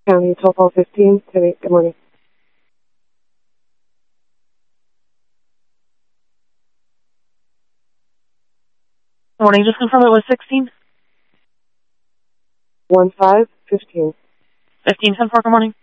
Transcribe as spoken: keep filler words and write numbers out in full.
County twelve fifteen. Good morning. Morning, just confirm it was sixteen? One five fifteen. fifteen, ten four, good morning.